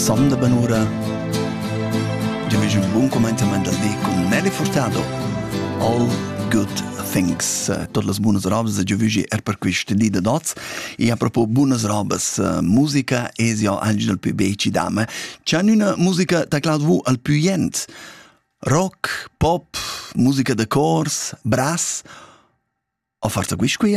Som da Banura. Già un buon commentamento del dì con Nelly Furtado. All good things. Tutte le buone robes già vigi per questo dì da dots. E a proposito buone robes, musica esio anche del più beci dame. C'è una musica da Claudio al più jent. Rock, pop, musica da cors, brass. O forse questo qui,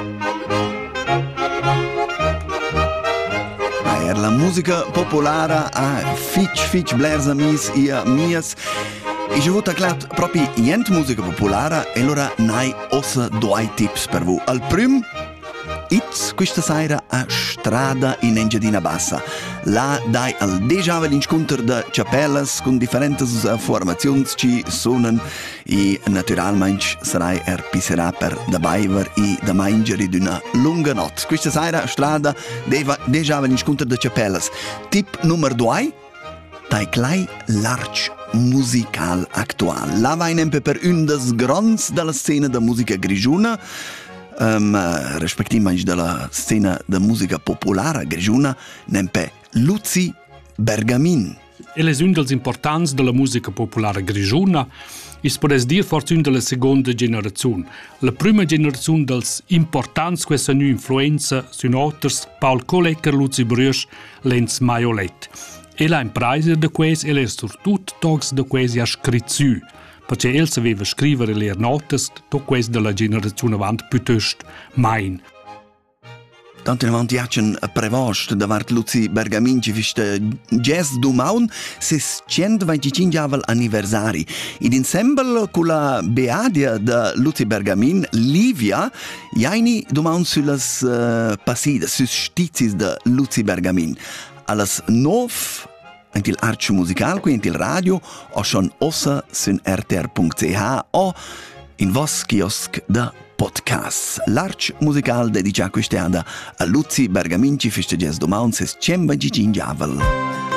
la musica popolare a fitch blers amis e amias. E ci vuota clat proprio niente musica popolare e allora nai ossa due tips per voi. Al prim, it's questa sera a Strada in Engiadina Bassa. Là dai al déjà l'incontro de capellas con differenti formazioni ci suonan e naturalmente sarai pisserà per da baiver e da mangiare di una lunga notte. Questa sera a Strada déjà l'incontro de capellas. Tip numero 2, dai clai l'arch musical actual. Là vai nempe per un des grands della scena da musica grigiuna, respektivamente della scena da musica popolare grigiuna, nempe Luzi Bergamin. Ele è un dels importants della musica popolare grigiuna. Es podes dir forse un della seconda generazione. La prima generazione dels importants questa nu influenza sun auters Paul Kolecker, Luzi Brüsch, Lenz Maiolet. Ela in preise de quais, ela è surtut tocs de quais ja scritzu, perché el saveva scrivere le notes to quais della generazione avant piuttosto main. Tanto in avanti acen prevost davart Luzi Bergamin ci viste jazz dumaun ses 125 anniversari. Id ensemble con la beadia de Luzi Bergamin, Livia, jaini dumaun sulas passidas, sus stizis de Luzi Bergamin. Alles 9 in il arch musical, qui in il radio, o schon ossa sun rtr.ch o in vos kiosk da podcast. L'arch musical dedica questa a Luzi Bergamin ci feste jazz dumaun ses 125